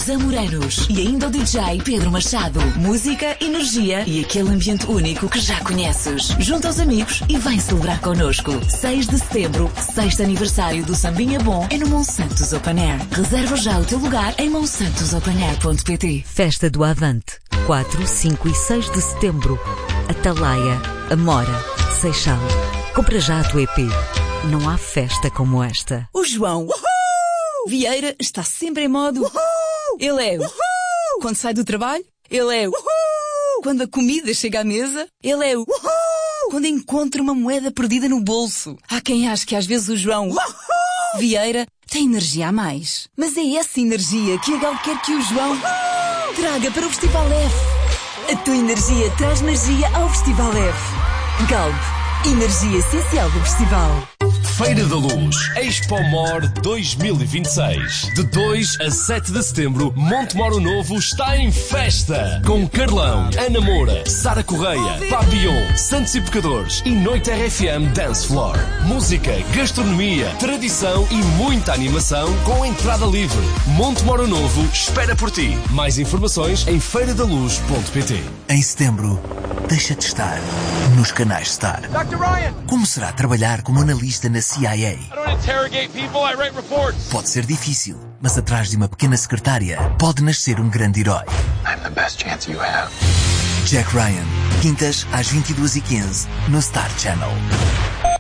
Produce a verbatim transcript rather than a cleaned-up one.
os Amoreiros e ainda o D J Pedro Machado. Música, energia e aquele ambiente único que já conheces. Junta os amigos e vem celebrar connosco. seis de setembro, sexto aniversário do Sambinha Bom é no Monsantos Open Air. Reserva já o teu lugar em monsantos open air ponto pt. Festa do Avante, quatro, cinco e seis de setembro. Atalaia, Amora, Seixal. Compra já a tua E P. Não há festa como esta. O João Uhul! Vieira está sempre em modo Uhul! Ele é Uhul! Quando sai do trabalho, ele é Uhul! Quando a comida chega à mesa, ele é Uhul! Quando encontra uma moeda perdida no bolso. Há quem ache que às vezes o João Uhul! Vieira tem energia a mais. Mas é essa energia que a Gal quer que o João Uhul! Traga para o Festival F. A tua energia traz magia ao Festival F. Galp, energia essencial do festival. Feira da Luz, Expomor dois mil e vinte e seis. De dois a sete de setembro, Montemoro Novo está em festa. Com Carlão, Ana Moura, Sara Correia, Papillon, Santos e Pecadores e Noite R F M Dance Floor. Música, gastronomia, tradição e muita animação com entrada livre. Montemoro Novo espera por ti. Mais informações em feira da luz ponto pt. Em setembro, deixa-te estar nos canais Star. doutor Ryan! Como será trabalhar como analista na C I A? I don't interrogate people, I write reports. Pode ser difícil, mas atrás de uma pequena secretária pode nascer um grande herói. I'm the best chance you have. Jack Ryan, quintas às vinte e duas e quinze no Star Channel.